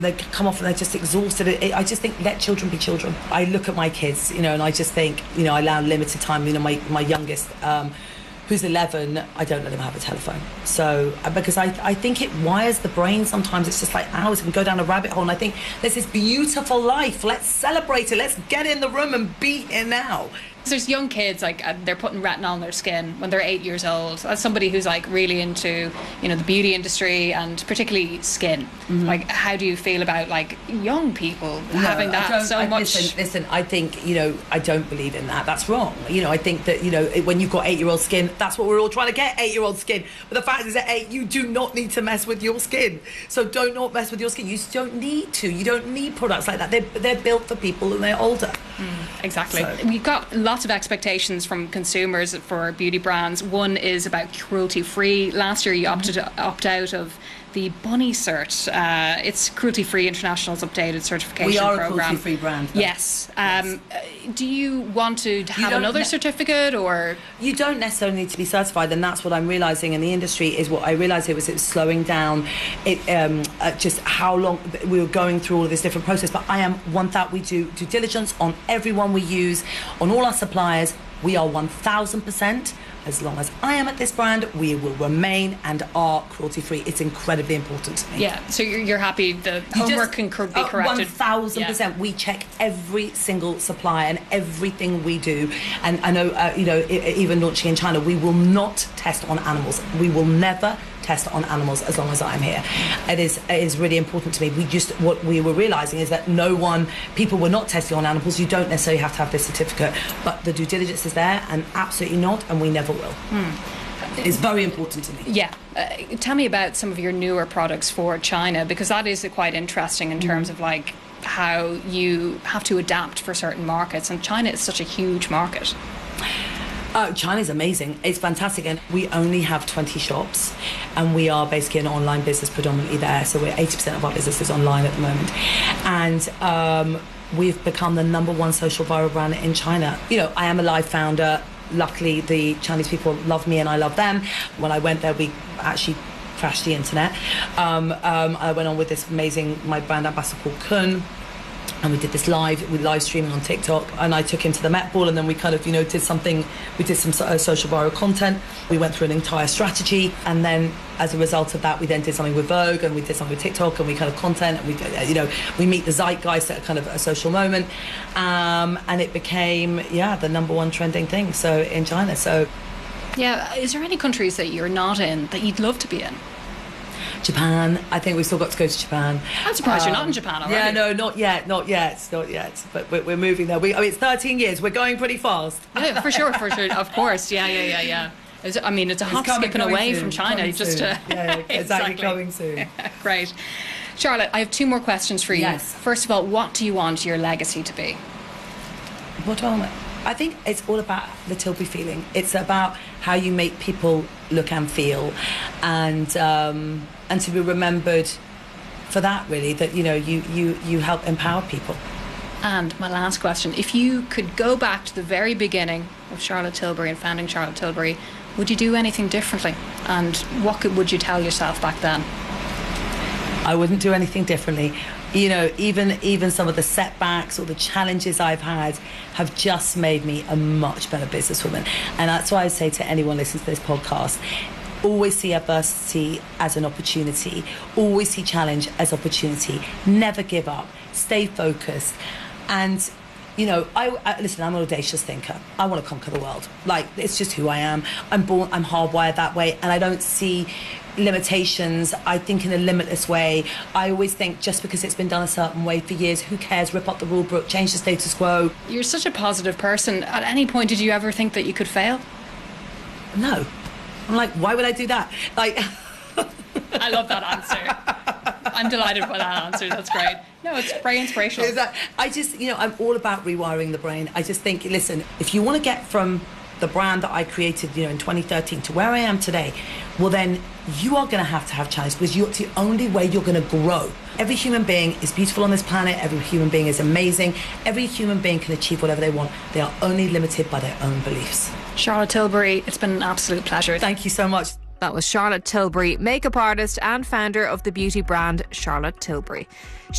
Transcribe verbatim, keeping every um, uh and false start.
They come off and they're just exhausted. I just think, let children be children. I look at my kids, you know, and I just think, you know, I allow limited time. You know, my, my youngest, um, who's eleven, I don't let him have a telephone. So, because I, I think it wires the brain sometimes. It's just like hours and go down a rabbit hole. And I think there's this beautiful life. Let's celebrate it. Let's get in the room and be here now. There's young kids, like, uh, they're putting retinol on their skin when they're eight years old. As somebody who's, like, really into, you know, the beauty industry and particularly skin, mm-hmm. like, how do you feel about, like, young people no, having that so I, much? Listen, listen, I think, you know, I don't believe in that. That's wrong. You know, I think that, you know, when you've got eight-year-old skin, that's what we're all trying to get, eight-year-old skin. But the fact is at eight, you do not need to mess with your skin. So don't not mess with your skin. You don't need to. You don't need products like that. They're, they're built for people when they're older. Mm, exactly. So. We've got lots of expectations from consumers for beauty brands. One is about cruelty-free. Last year you opted to opt out of the Bunny Cert. Uh, it's Cruelty-Free International's updated certification we are program. A cruelty-free brand. Though. Yes. Um, yes. Do you want to have another ne- certificate, or you don't necessarily need to be certified? And that's what I'm realising in the industry is what I realised it was it was slowing down. It um, uh, just how long we were going through all of this different process. But I am one that we do due diligence on everyone we use, on all our suppliers. We are one thousand percent. As long as I am at this brand, we will remain and are cruelty-free. It's incredibly important to me. Yeah, so you're, you're happy the you homework just, can cor- be corrected? one thousand percent. Yeah. We check every single supplier and everything we do. And I know, uh, you know, even launching in China, we will not test on animals. We will never test on animals as long as I'm here. It is it is really important to me. We just, what we were realising is that no one, people were not testing on animals. You don't necessarily have to have this certificate, but the due diligence is there, and absolutely not, and we never will. Hmm. It's very important to me. Yeah. Uh, tell me about some of your newer products for China, because that is quite interesting in terms mm. of like how you have to adapt for certain markets, and China is such a huge market. Oh, China's amazing. It's fantastic. And we only have twenty shops, and we are basically an online business predominantly there. So we're eighty percent of our business is online at the moment. And um, we've become the number one social viral brand in China. You know, I am a live founder. Luckily, the Chinese people love me and I love them. When I went there, we actually crashed the internet. Um, um, I went on with this amazing, my brand ambassador called Kun. And we did this live, we live streaming on TikTok, and I took him to the Met Ball, and then we kind of, you know, did something, we did some uh, social viral content. We went through an entire strategy, and then as a result of that, we then did something with Vogue, and we did something with TikTok, and we kind of content, and we, you know, we meet the zeitgeist at kind of a social moment, um, and it became, yeah, the number one trending thing, so in China, so. Yeah, is there any countries that you're not in that you'd love to be in? Japan. I think we've still got to go to Japan. I'm surprised um, you're not in Japan already. Yeah, no, not yet, not yet, not yet. But we're, we're moving there. We, I mean, it's thirteen years. We're going pretty fast. Yeah, for sure, for sure. Of course. Yeah, yeah, yeah, yeah. It's, I mean, it's a hop, coming, skipping away soon, from China. Just uh, yeah, yeah, exactly, exactly. coming soon. Great. Charlotte, I have two more questions for you. Yes. First of all, what do you want your legacy to be? What do I want? I think it's all about the Tilbury feeling. It's about how you make people look and feel, and um, and to be remembered for that, really, that, you know, you, you, you help empower people. And my last question, if you could go back to the very beginning of Charlotte Tilbury and founding Charlotte Tilbury, would you do anything differently? And what could, would you tell yourself back then? I wouldn't do anything differently. You know, even even some of the setbacks or the challenges I've had have just made me a much better businesswoman. And that's why I say to anyone listening to this podcast, always see adversity as an opportunity. Always see challenge as opportunity. Never give up. Stay focused. And, you know, I, I listen, I'm an audacious thinker. I want to conquer the world. Like, it's just who I am. I'm born, I'm hardwired that way, and I don't see limitations. I think in a limitless way. I always think just because it's been done a certain way for years, who cares? Rip up the rule book, change the status quo. You're such a positive person. At any point, did you ever think that you could fail? No. I'm like, why would I do that? Like, I love that answer. I'm delighted by that answer. That's great. No, it's very inspirational. Is that, I just, you know, I'm all about rewiring the brain. I just think, listen, if you want to get from the brand that I created, you know, in twenty thirteen to where I am today, well, then you are going to have to have challenges, because you're, it's the only way you're going to grow. Every human being is beautiful on this planet. Every human being is amazing. Every human being can achieve whatever they want. They are only limited by their own beliefs. Charlotte Tilbury, it's been an absolute pleasure. Thank you so much. That was Charlotte Tilbury, makeup artist and founder of the beauty brand Charlotte Tilbury. She